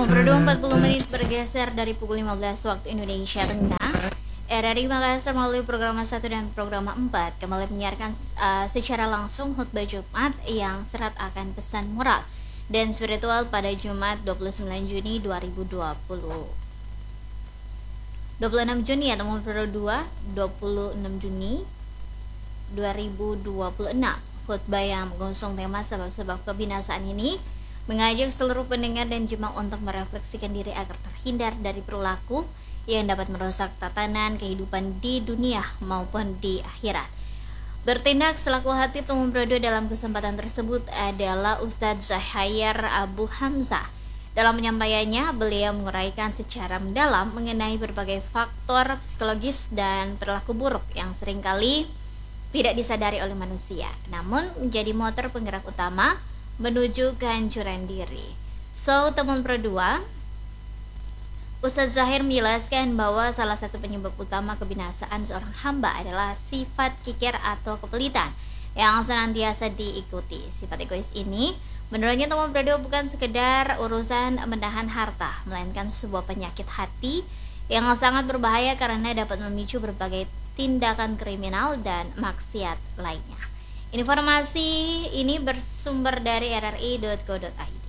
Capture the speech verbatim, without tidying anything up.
Temu Produk empat puluh menit bergeser dari pukul lima belas waktu Indonesia Tengah. R R I Makassar melalui program satu dan program empat kembali menyiarkan uh, secara langsung khutbah Jumat yang serat akan pesan moral dan spiritual pada Jumat dua puluh sembilan Juni dua ribu dua puluh. dua puluh enam Juni ya, Temu Produk dua, dua puluh enam Juni dua ribu dua puluh enam. Khutbah yang mengusung tema sebab-sebab kebinasaan ini mengajak seluruh pendengar dan jemaah untuk merefleksikan diri agar terhindar dari perilaku yang dapat merusak tatanan kehidupan di dunia maupun di akhirat. Bertindak selaku hatib Temu Produk dalam kesempatan tersebut adalah Ustadz Zahayar Abu Hamzah. Dalam penyampaiannya, beliau menguraikan secara mendalam mengenai berbagai faktor psikologis dan perilaku buruk yang seringkali tidak disadari oleh manusia, namun menjadi motor penggerak utama menuju kehancuran diri. So, Temu Produk, Ustadz Zahir menjelaskan bahwa salah satu penyebab utama kebinasaan seorang hamba adalah sifat kikir atau kepelitan yang senantiasa diikuti. Sifat egois ini menurutnya Temu Produk bukan sekedar urusan menahan harta, melainkan sebuah penyakit hati yang sangat berbahaya karena dapat memicu berbagai tindakan kriminal dan maksiat lainnya. Informasi ini bersumber dari r r i dot co dot i d.